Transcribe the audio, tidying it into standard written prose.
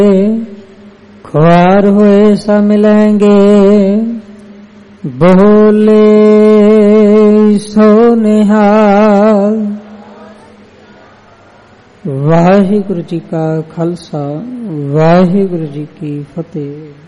ख्वार हुए सा मिलेंगे, बोले सो निहाल। वाहिगुरु जी का खालसा, वाहिगुरु जी की फतेह।